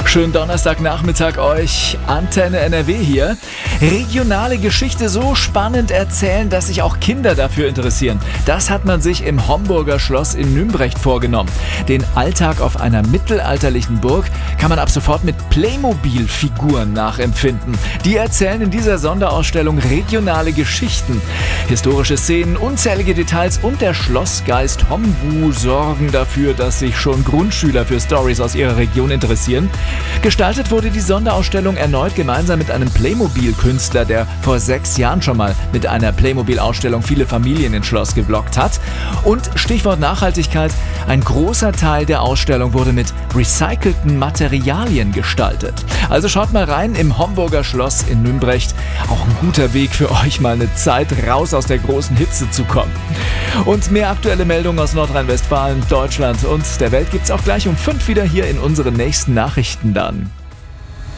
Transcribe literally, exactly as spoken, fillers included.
Schönen Donnerstagnachmittag euch. Antenne N R W hier. Regionale Geschichte so spannend erzählen, dass sich auch Kinder dafür interessieren. Das hat man sich im Homburger Schloss in Nümbrecht vorgenommen. Den Alltag auf einer mittelalterlichen Burg kann man ab sofort mit Playmobil-Figuren nachempfinden. Die erzählen in dieser Sonderausstellung regionale Geschichten. Historische Szenen, unzählige Details und der Schlossgeist Hombu sorgen dafür, dass sich schon Grundschüler für Stories aus ihrer Region interessieren. Gestaltet wurde die Sonderausstellung erneut gemeinsam mit einem Playmobil-Künstler, der vor sechs Jahren schon mal mit einer Playmobil-Ausstellung viele Familien ins Schloss gelockt hat. Und Stichwort Nachhaltigkeit, ein großer Teil der Ausstellung wurde mit recycelten Materialien gestaltet. Also schaut mal rein im Homburger Schloss in Nümbrecht. Auch ein guter Weg für euch, mal eine Zeit raus aus der großen Hitze zu kommen. Und mehr aktuelle Meldungen aus Nordrhein-Westfalen, Deutschland und der Welt gibt's auch gleich um fünf wieder hier in unseren nächsten Nachrichten dann.